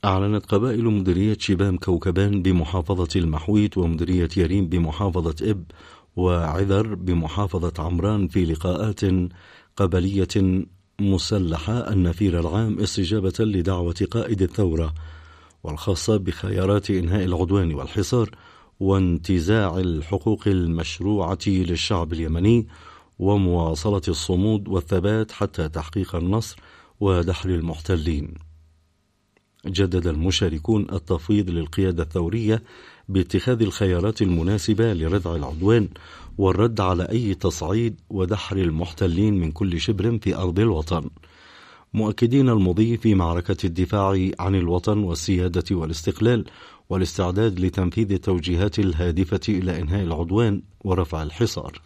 أعلنت قبائل مديرية شبام كوكبان بمحافظة المحويت ومديرية يريم بمحافظة إب وعذر بمحافظة عمران في لقاءات قبلية مسلحة النفير العام استجابة لدعوة قائد الثورة والخاصة بخيارات إنهاء العدوان والحصار وانتزاع الحقوق المشروعة للشعب اليمني ومواصلة الصمود والثبات حتى تحقيق النصر ودحر المحتلين. جدد المشاركون التفويض للقيادة الثورية باتخاذ الخيارات المناسبة لردع العدوان والرد على أي تصعيد ودحر المحتلين من كل شبر في أرض الوطن، مؤكدين المضي في معركة الدفاع عن الوطن والسيادة والاستقلال والاستعداد لتنفيذ التوجيهات الهادفة إلى إنهاء العدوان ورفع الحصار.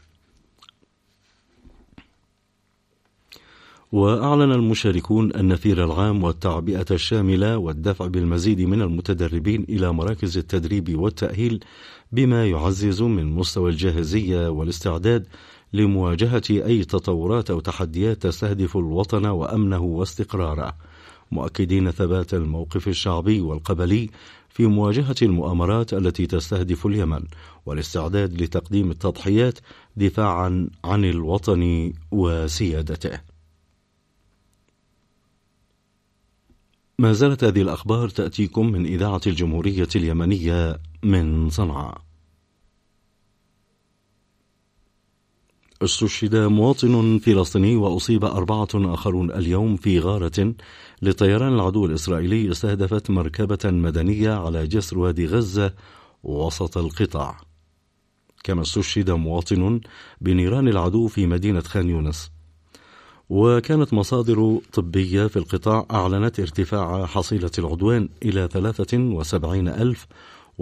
وأعلن المشاركون النفير العام والتعبئة الشاملة والدفع بالمزيد من المتدربين إلى مراكز التدريب والتأهيل بما يعزز من مستوى الجاهزية والاستعداد لمواجهة أي تطورات أو تحديات تستهدف الوطن وأمنه واستقراره، مؤكدين ثبات الموقف الشعبي والقبلي في مواجهة المؤامرات التي تستهدف اليمن والاستعداد لتقديم التضحيات دفاعا عن الوطن وسيادته. ما زالت هذه الأخبار تأتيكم من إذاعة الجمهورية اليمنية من صنعاء. استشهد مواطن فلسطيني وأصيب 4 آخرون اليوم في غارة لطيران العدو الإسرائيلي استهدفت مركبة مدنية على جسر وادي غزة وسط القطاع. كما استشهد مواطن بنيران العدو في مدينة خان يونس. وكانت مصادر طبية في القطاع أعلنت ارتفاع حصيلة العدوان إلى 73,900